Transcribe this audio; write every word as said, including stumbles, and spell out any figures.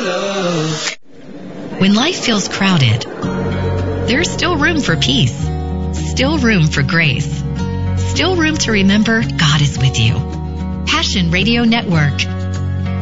love. When life feels crowded, there's still room for peace, still room for grace, still room to remember God is with you. Passion Radio Network,